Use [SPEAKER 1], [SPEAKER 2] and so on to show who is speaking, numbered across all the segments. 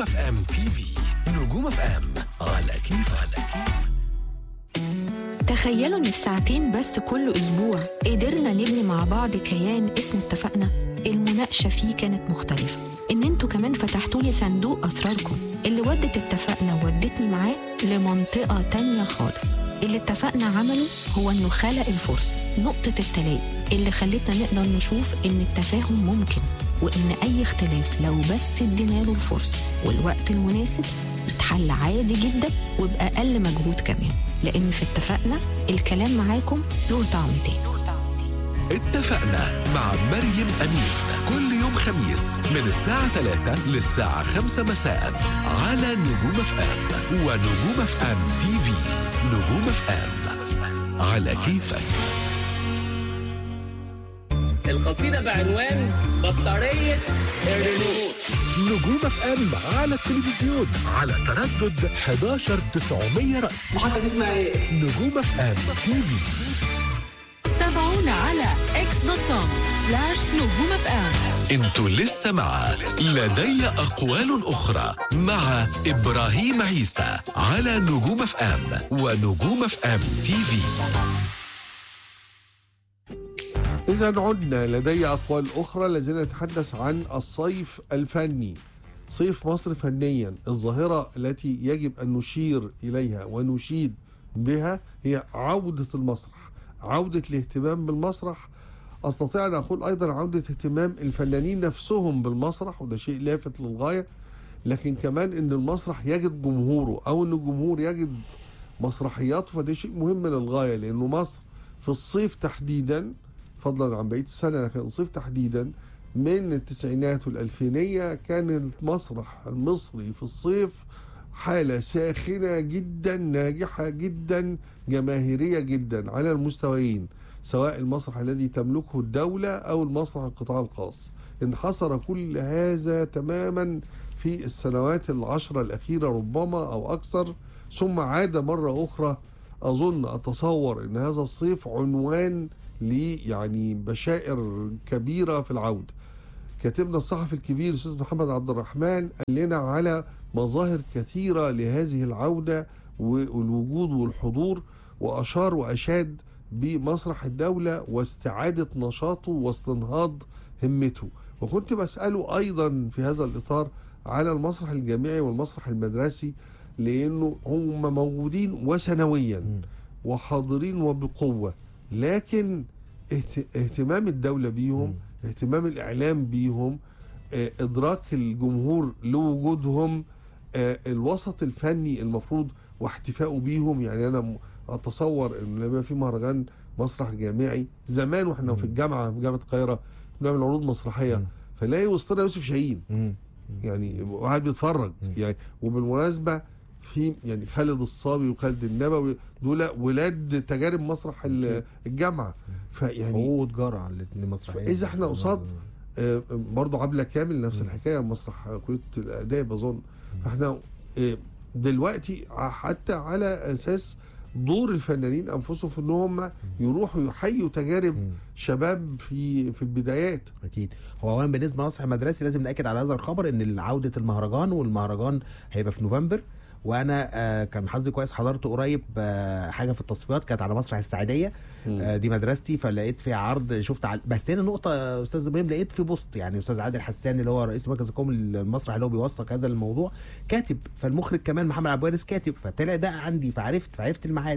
[SPEAKER 1] اف ام تي في. نجوم اف ام على كيفك.
[SPEAKER 2] تخيلوا إن في ساعتين بس كل أسبوع قدرنا نبني مع بعض كيان اسمه اتفقنا. المناقشة فيه كانت مختلفة، إن انتوا كمان فتحتوا لي صندوق أسراركم اللي ودت اتفقنا وودتني معاه لمنطقة تانية خالص. اللي اتفقنا عمله هو إنه خلق الفرصة، نقطة التلاقي اللي خلتنا نقدر نشوف إن التفاهم ممكن، وإن أي اختلاف لو بس ادينا له الفرصة والوقت المناسب اتحل عادي جدا وبأقل مجهود كمان. لأن في اتفقنا الكلام معاكم له طعم تاني.
[SPEAKER 1] اتفقنا مع مريم أمين كل يوم خميس من الساعة 3 للساعة 5 مساء على نجوم اف ام ونجوم اف ام تي في. نجوم اف ام على كيفك.
[SPEAKER 3] القصيدة بعنوان بطارية الريموت.
[SPEAKER 1] نجوم اف ام على التلفزيون على تردد 11900 رأس.
[SPEAKER 4] محطة اسمها ايه؟
[SPEAKER 1] نجوم اف ام تي في.
[SPEAKER 5] تابعونا على x.com/نجوم اف ام.
[SPEAKER 1] انتوا لسه مع لدي أقوال أخرى مع إبراهيم عيسى على نجوم اف ام ونجوم اف ام تي في.
[SPEAKER 6] إذا عدنا لدي أقوال أخرى. الذين نتحدث عن الصيف الفني، صيف مصر فنيا. الظاهرة التي يجب أن نشير إليها ونشيد بها هي عودة المسرح، عودة الاهتمام بالمسرح. أستطيع أن أقول أيضا عودة اهتمام الفنانين نفسهم بالمسرح، وده شيء لافت للغاية. لكن كمان أن المسرح يجد جمهوره، أو أن الجمهور يجد مسرحياته، فده شيء مهم للغاية. لأنه مصر في الصيف تحديدا، فضلا عن بقية السنة، لكن الصيف تحديدا من التسعينات والألفينية كان المسرح المصري في الصيف حالة ساخنة جدا، ناجحة جدا، جماهيرية جدا على المستويين، سواء المسرح الذي تملكه الدولة أو المسرح القطاع الخاص. انحصر كل هذا تماما في السنوات 10 الأخيرة ربما أو أكثر، ثم عاد مرة أخرى. أتصور أن هذا الصيف عنوان يعني بشائر كبيرة في العودة. كاتبنا الصحفي الكبير الأستاذ محمد عبد الرحمن قال لنا على مظاهر كثيرة لهذه العودة والوجود والحضور، وأشار وأشاد بمسرح الدولة واستعادة نشاطه واستنهاض همته. وكنت بسأله أيضا في هذا الإطار على المسرح الجامعي والمسرح المدرسي، لأنه هم موجودين وسنويا وحاضرين وبقوة، لكن اهتمام الدولة بيهم، اهتمام الإعلام بيهم، إدراك الجمهور لوجودهم، الوسط الفني المفروض واحتفاؤه بيهم. يعني أنا أتصور أن لما في مهرجان مسرح جامعي زمان وإحنا في الجامعة، في جامعة القاهرة، بنعمل عروض مسرحية، فلاقي وسطنا يوسف شاهين يعني وقاعد بيتفرج يعني. وبالمناسبة في يعني خالد الصاوي وخالد النبوي دول ولاد تجارب مسرح الجامعة، فيعني
[SPEAKER 7] هو تجارة على الاثنين مسرحيين.
[SPEAKER 6] إذا احنا قصاد برضو عبلة كامل نفس الحكاية، مسرح كلية الآداب أظن. فاحنا دلوقتي حتى على أساس دور الفنانين أنفسهم في أنهم يروحوا يحيوا تجارب شباب في البدايات.
[SPEAKER 7] أكيد. هو أولا بالنسبة للمسرح المدرسي لازم نأكد على هذا الخبر إن عودة المهرجان، والمهرجان هيبقى في نوفمبر. وانا كان حظي كويس، حضرت قريب حاجه في التصفيات كانت على مسرح السعيديه، دي مدرستي، فلقيت فيها عرض شفت بس هنا نقطه استاذ ابراهيم، لقيت في بوست يعني استاذ عادل حسان اللي هو رئيس مركز القومي للمسرح اللي هو بيوثق هذا الموضوع كاتب، فالمخرج كمان محمد عبد الوارث كاتب، فطلع ده عندي فعرفت الميعاد.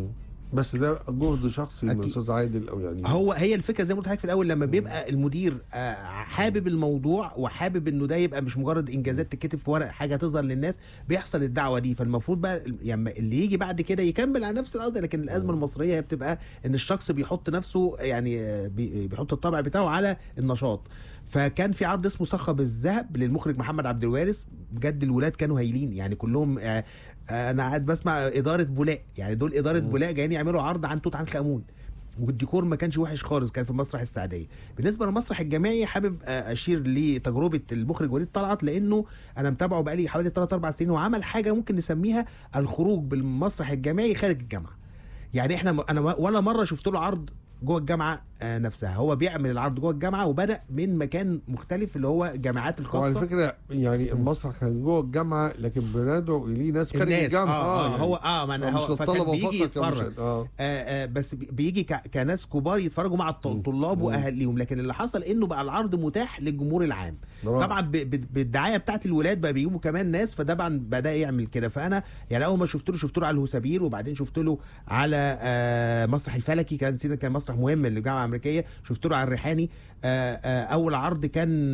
[SPEAKER 6] بس ده جهد شخصي من الاستاذ عادل، او يعني
[SPEAKER 7] هي الفكره زي ما قلت لحضرتك في الاول، لما بيبقى المدير حابب الموضوع وحابب انه ده يبقى مش مجرد انجازات تتكتب في ورق، حاجه تظهر للناس، بيحصل الدعوه دي. فالمفروض بقى يعني اللي يجي بعد كده يكمل على نفس القضيه. لكن الازمه المصريه هي بتبقى ان الشخص بيحط نفسه يعني بيحط الطبع بتاعه على النشاط. فكان في عرض اسمه صخب الذهب للمخرج محمد عبد الوارث، بجد الولاد كانوا هايلين يعني كلهم. انا قاعد بسمع اداره بولاق، يعني دول اداره بولاق جايين يعملوا عرض عن توت عنخ امون، والديكور ما كانش وحش خالص، كان في مسرح السعديه. بالنسبه للمسرح الجامعي حابب اشير لتجربه المخرج وليد طلعت، لانه انا متابعه بقالي حوالي 3-4 سنين، وعمل حاجه ممكن نسميها الخروج بالمسرح الجامعي خارج الجامعه. يعني انا ولا مره شفت له عرض جوه الجامعه نفسها. هو بيعمل العرض جوه الجامعه وبدا من مكان مختلف اللي هو جامعات الخاصه.
[SPEAKER 6] وعلى فكره يعني المسرح كان جوه الجامعه لكن بندعو اليه ناس خارج الجامعه.
[SPEAKER 7] يعني هو
[SPEAKER 6] يعني
[SPEAKER 7] هو فكان بيجي يتفرج. بس بيجي كناس كبار يتفرجوا مع الطلاب واهاليهم. لكن اللي حصل انه بقى العرض متاح للجمهور العام. طبعا بالدعايه بتاعت الولاد بقى بيجيبوا كمان ناس، فطبعا بدا يعمل كده. فانا يعني اول ما شفت له على الهوسابير، وبعدين شفت له على مسرح الفلكي، كان مسرح مهم للجامعه الامريكيه. شفت له على الريحاني. اول عرض كان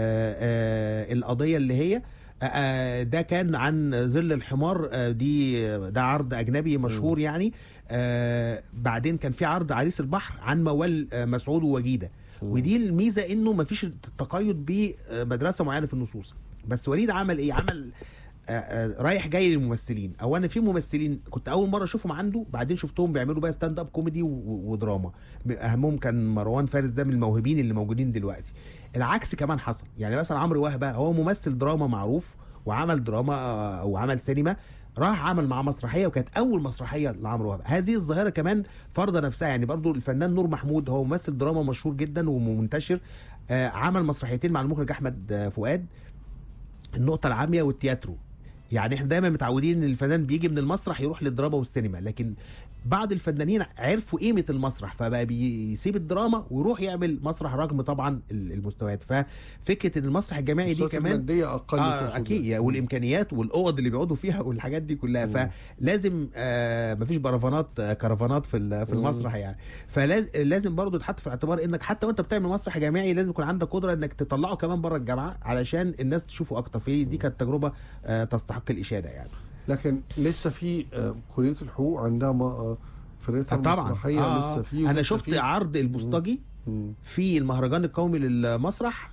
[SPEAKER 7] القضيه اللي هي ده كان عن ظل الحمار. ده عرض اجنبي مشهور يعني. بعدين كان في عرض عريس البحر عن موال مسعود ووجيده. ودي الميزه انه مفيش تقيد بمدرسه معينه في النصوص. بس وليد عمل ايه؟ عمل رايح جاي للممثلين. او انا في ممثلين كنت اول مره اشوفهم عنده، بعدين شفتهم بيعملوا بقى ستاند اب كوميدي ودراما. اهمهم كان مروان فارس، ده من الموهوبين اللي موجودين دلوقتي. العكس كمان حصل، يعني مثلا عمرو وهبه هو ممثل دراما معروف وعمل دراما وعمل سينما، راح عمل مع مسرحيه وكانت اول مسرحيه لعمرو وهبه. هذه الظاهره كمان فرض نفسها. يعني برضو الفنان نور محمود هو ممثل دراما مشهور جدا ومنتشر. عمل مسرحيتين مع المخرج احمد فؤاد، النقطه العاميه والتياترو. يعني احنا دايما متعودين ان الفنان بيجي من المسرح يروح للدراما والسينما، لكن بعض الفنانين عرفوا قيمه المسرح فبقى بيسيب الدراما ويروح يعمل مسرح رغم طبعا المستويات. ففكره ان المسرح الجامعي دي كمان
[SPEAKER 6] الماديه اقل
[SPEAKER 7] اكيد، والامكانيات والاوض اللي بيقعدوا فيها والحاجات دي كلها. فلازم مفيش كرفانات في المسرح يعني. فلازم برضو تحط في الاعتبار انك حتى وانت بتعمل مسرح جامعي لازم يكون عندك قدره انك تطلعه كمان بره الجامعه علشان الناس تشوفه اكتر. دي كانت تجربه تستحق الاشاده يعني.
[SPEAKER 6] لكن لسه في كليه الحقوق عندها فرقتها المسرحيه لسه في.
[SPEAKER 7] انا شفت عرض البوسطجي في المهرجان القومي للمسرح.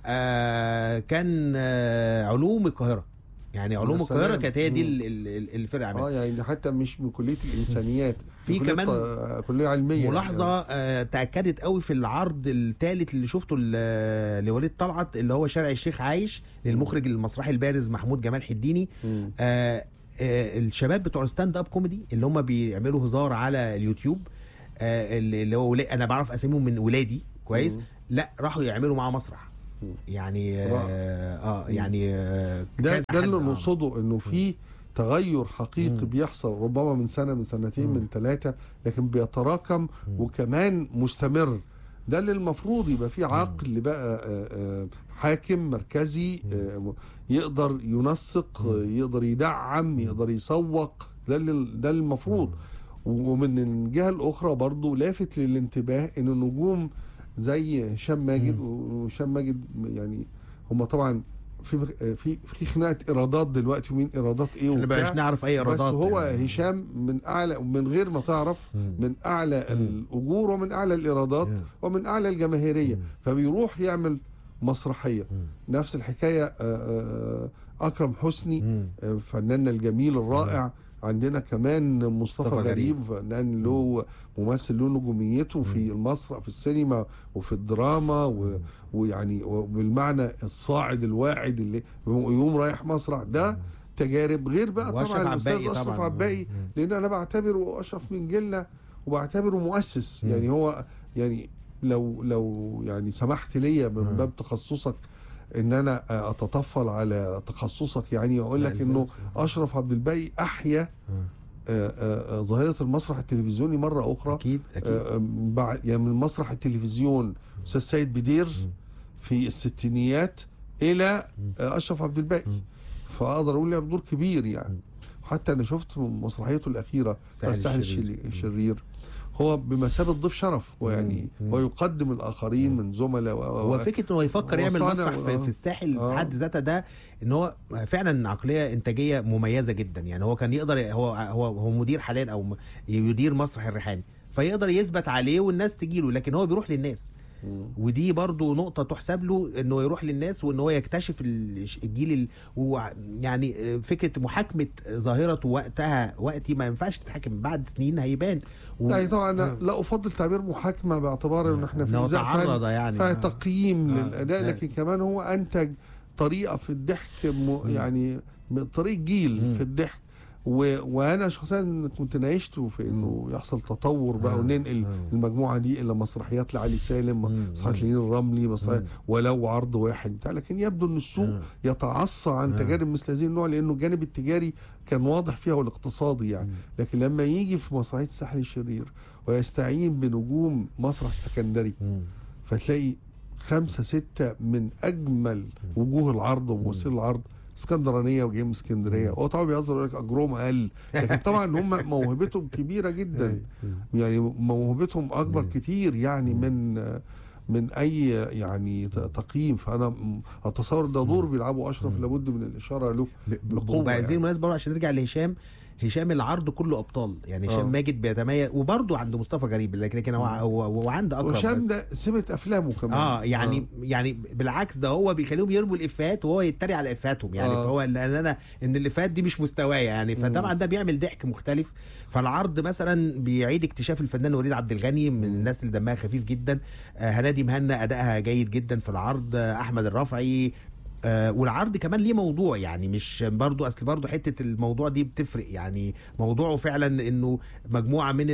[SPEAKER 7] كان علوم القاهره، يعني علوم القاهره كانت هي دي الفرقه عملها.
[SPEAKER 6] يعني حتى مش من كليه الانسانيات،
[SPEAKER 7] في كمان
[SPEAKER 6] كليه علميه.
[SPEAKER 7] ملاحظه تاكدت قوي في العرض الثالث اللي شفته لوليد طلعت، اللي هو شارع الشيخ عايش، للمخرج المسرحي البارز محمود جمال حديني. الشباب بتوع ستاند اب كوميدي اللي هم بيعملوا هزار على اليوتيوب، اللي هو انا بعرف اساميهم من ولادي كويس. لا راحوا يعملوا معاه مسرح يعني. يعني
[SPEAKER 6] ده اللي نقصده، انه في تغير حقيقي بيحصل ربما من سنه، من سنتين، من 3، لكن بيتراكم وكمان مستمر. ده اللي المفروض يبقى فيه عقل بقى حاكم مركزي يقدر ينسق، يقدر يدعم، يقدر يسوق. ده المفروض. ومن الجهه الاخرى برضو لافت للانتباه ان النجوم زي هشام ماجد وهشام ماجد يعني هم طبعا في خناقه ايرادات دلوقتي، ومين ايرادات ايه وبتاع.
[SPEAKER 7] ما بقاش نعرف اي ايرادات.
[SPEAKER 6] بس هو يعني هشام من اعلى، من غير ما تعرف، من اعلى الاجور ومن اعلى الايرادات ومن اعلى الجماهيريه. فبيروح يعمل مسرحيه. نفس الحكايه اكرم حسني فناننا الجميل الرائع. عندنا كمان مصطفى غريب، فنان له ممثل له نجوميته في المسرح، في السينما وفي الدراما ويعني بالمعنى الصاعد الواعد اللي يوم رايح مسرح. ده تجارب غير بقى طبعا الاستاذ اشرف عباقي، لان انا بعتبره اشرف من جيلنا وبعتبره مؤسس. يعني هو يعني لو يعني سمحت لي من باب تخصصك ان انا اتطفل على تخصصك، يعني اقول لك انه اشرف عبد الباقي احيا ظاهره المسرح التلفزيوني مره اخرى.
[SPEAKER 7] اكيد
[SPEAKER 6] بعد يعني من مسرح التلفزيون استاذ سيد بدير في الستينيات الى اشرف عبد الباقي. فاقدر اقول له بدور كبير يعني. حتى انا شفت مسرحيته الاخيره الساحل الشرير، هو بمثابه ضيف شرف، ويعني ويقدم الاخرين من زملاء.
[SPEAKER 7] هو فكره انه يفكر يعمل مسرح في الساحل في حد ذاتها، ده ان هو فعلا عقليه انتاجيه مميزه جدا. يعني هو كان يقدر، هو مدير حاليا او يدير مسرح الريحاني، فيقدر يثبت عليه والناس تجيله، لكن هو بيروح للناس. ودي برضو نقطة تحسب له، انه يروح للناس وان هو يكتشف الجيل يعني فكرة محاكمة ظاهرة وقتي ما ينفعش تتحكم، بعد سنين هيبان.
[SPEAKER 6] يعني طبعا لا افضل تعبير محاكمة باعتبار ان احنا في
[SPEAKER 7] تعرض يعني
[SPEAKER 6] تقييم للاداء، لكن كمان هو انتج طريقة في الضحك يعني طريق جيل في الضحك. وانا شخصيا كنت ناقشته في انه يحصل تطور بقى وننقل المجموعه دي الى مسرحيات لعلي سالم، مسرحيات لين الرملي، مسرحيات ولو عرض واحد بتاع. لكن يبدو ان السوق يتعصى عن تجارب مثل هذه النوع، لانه الجانب التجاري كان واضح فيها والاقتصادي يعني. لكن لما يجي في مسرحيه الساحل الشرير ويستعين بنجوم مسرح السكندري، فتلاقي 5 6 من اجمل وجوه العرض وممثلي العرض اسكندرانيه وجايين من اسكندريه. هو طبعا بيهزر يقول لك اجرهم اقل، لكن طبعا هم موهبتهم كبيره جدا، يعني موهبتهم اكبر كتير يعني من اي يعني تقييم. فانا اتصور ده دور بيلعبه اشرف لابد من الاشاره له بقوه.
[SPEAKER 7] وبهذه المناسبه عشان نرجع هشام العرض كله ابطال يعني. هشام ماجد بيتميز، وبرضه عنده مصطفى غريب، لكن هو عنده اكرم.
[SPEAKER 6] وهشام ده سمة افلامه كمان.
[SPEAKER 7] يعني بالعكس، ده هو بيخليهم يرموا الافات وهو يتريق على افاتهم يعني. فهو ان الافات دي مش مستوايا يعني. فطبعا ده بيعمل ضحك مختلف. فالعرض مثلا بيعيد اكتشاف الفنان وليد عبد الغني، من الناس اللي دمها خفيف جدا. هنادي مهنا ادائها جيد جدا في العرض. احمد الرافعي. والعرض كمان ليه موضوع يعني، مش برضو اصل برضو حته الموضوع دي بتفرق يعني. موضوعه فعلا انه مجموعه من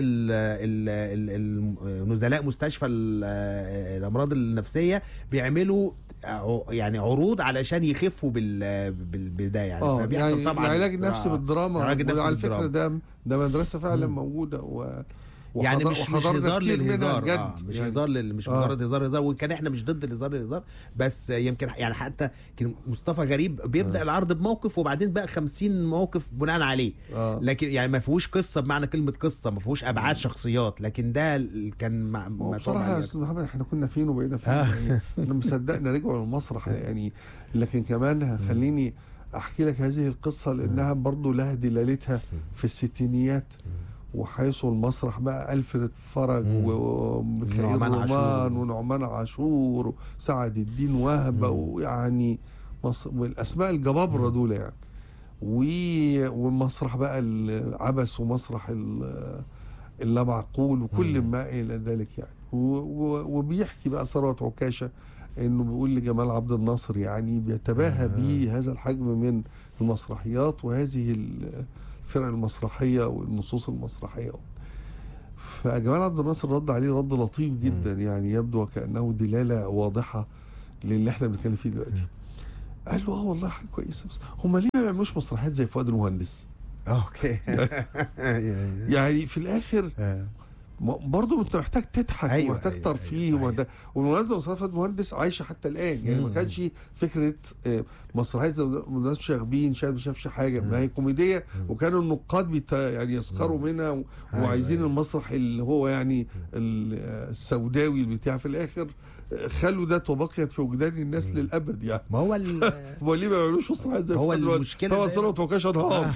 [SPEAKER 7] نزلاء مستشفى الامراض النفسيه بيعملوا يعني عروض علشان يخفوا بالبدايه يعني. فبيحصل
[SPEAKER 6] يعني
[SPEAKER 7] طبعا
[SPEAKER 6] العلاج النفسي بالدراما. وعلى فكره ده مدرسه فعلا موجوده
[SPEAKER 7] يعني مش هزار للهزار. مش
[SPEAKER 6] يعني
[SPEAKER 7] هزار مش مجرد هزار. وان كان احنا مش ضد الهزار، بس يمكن يعني حتى مصطفى غريب بيبدا العرض بموقف وبعدين بقى 50 موقف بناء عليه. لكن يعني ما فيهوش قصه بمعنى كلمه قصه، ما فيهوش ابعاد شخصيات. لكن ده كان
[SPEAKER 6] بصراحه يا استاذ محمد احنا كنا فين وبقينا فين يعني. احنا مصدقنا رجعوا للمسرح يعني. لكن كمان خليني احكي لك هذه القصه لانها برضو لها دلالتها في الستينيات، وحيث المسرح بقى ألفريد فرج وميخائيل رومان ونعمان عاشور وسعد الدين وهبة، ويعني والأسماء الجبابرة دول يعني. والمسرح بقى العبث ومسرح اللامعقول وكل ما إلى ذلك يعني. وبيحكي بقى ثروت عكاشة انه بيقول لجمال عبد الناصر يعني بيتباهى بهذا الحجم من المسرحيات وهذه الفرق المسرحيه والنصوص المسرحيه. فجمال عبد الناصر رد عليه رد لطيف جدا يعني، يبدو وكانه دلاله واضحه للي احنا بنتكلم فيه دلوقتي. قال له والله حاجه كويسه، بس هم ليه ما بيعملوش مسرحيات زي فؤاد المهندس؟
[SPEAKER 7] اوكي.
[SPEAKER 6] يعني في الاخر برضه انت محتاج تضحك ومحتاج ترفيه. وبالمناسبه مسرحيات فؤاد المهندس عايشه حتى الان يعني. ما كانش فكره مسرحيات زي الناس شاغبين شاهد ما شافش حاجه، ما هي كوميديه وكانوا النقاد يعني يسخروا منها وعايزين المسرح اللي هو يعني السوداوي بتاع. في الاخر خلوا ده وبقيت في وجدان الناس للابد يعني.
[SPEAKER 7] ما هو
[SPEAKER 6] ليه ما يعملوش مسرحيات زي
[SPEAKER 7] هو المشكله
[SPEAKER 6] طبعا ثروت عكاشة انهار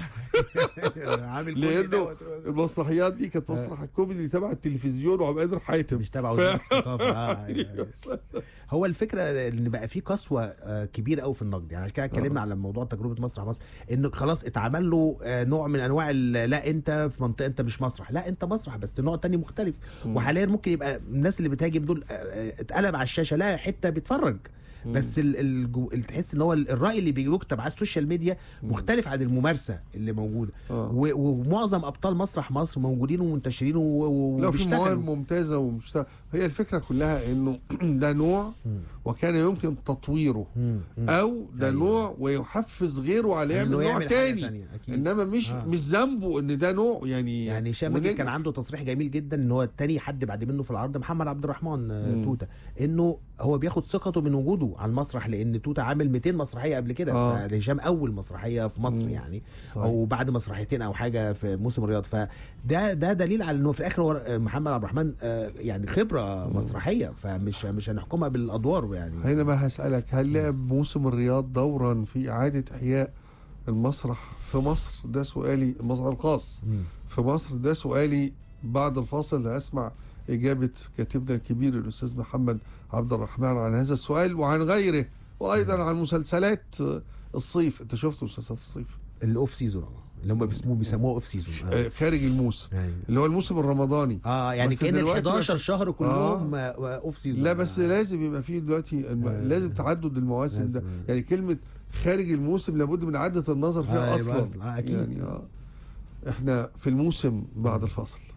[SPEAKER 6] لانه المسرحيات دي كانت مسرح الكوميدي اللي تبع التلفزيون وعبد القادر حاتم
[SPEAKER 7] مش تبع وزاره الثقافه. هو الفكره ان بقى في قسوه كبيره قوي في النقد يعني. عشان كده اتكلمنا على موضوع تجربه مسرح مصر، انه خلاص اتعمل له نوع من انواع لا انت في منطقه انت مش مسرح، لا انت مسرح بس نوع تاني مختلف. وحاليا ممكن يبقى الناس اللي بتهاجم دول اتقلب على الشاشه لا حته بيتفرج بس تحس ان هو الراي اللي بيكتب على السوشيال ميديا مختلف عن الممارسه اللي موجوده. ومعظم ابطال مسرح مصر موجودين ومنتشرين
[SPEAKER 6] وبيشتغلوا. في مواهب ممتازه ومشتغل. هي الفكره كلها انه ده نوع وكان يمكن تطويره، او ده نوع ويحفز غيره على يعمل نوع تاني. انما مش ذنبه ان ده نوع يعني
[SPEAKER 7] هشام كان عنده تصريح جميل جدا ان هو التاني حد بعد منه في العرض محمد عبد الرحمن توته، انه هو بياخد ثقته من وجوده على المسرح، لان توته عامل 200 مسرحيه قبل كده. فهشام اول مسرحيه في مصر يعني صحيح. او بعد مسرحيتين او حاجه في موسم الرياض. فده دليل على انه في الاخر هو محمد عبد الرحمن يعني خبره مسرحيه، فمش هنحكمها بالادوار يعني.
[SPEAKER 6] حينما هسألك هل لعب موسم الرياض دورا في إعادة إحياء المسرح في مصر؟ ده سؤالي. المسرح الخاص في مصر ده سؤالي. بعد الفاصل هسمع إجابة كاتبنا الكبير الأستاذ محمد عبد الرحمن عن هذا السؤال وعن غيره، وأيضا عن مسلسلات الصيف. أنت شفت مسلسلات الصيف؟
[SPEAKER 7] الأوف سيزون اللي هم بيسموه اوف سيزون
[SPEAKER 6] خارج الموسم اللي هو الموسم الرمضاني.
[SPEAKER 7] يعني كان ال 11 شهر كلهم اوف سيزون.
[SPEAKER 6] لا بس لازم يبقى فيه دلوقتي لازم تعدد المواسم ده يعني. كلمه خارج الموسم لابد من اعاده النظر فيها اصلا
[SPEAKER 7] اكيد
[SPEAKER 6] يعني احنا في الموسم بعد الفصل.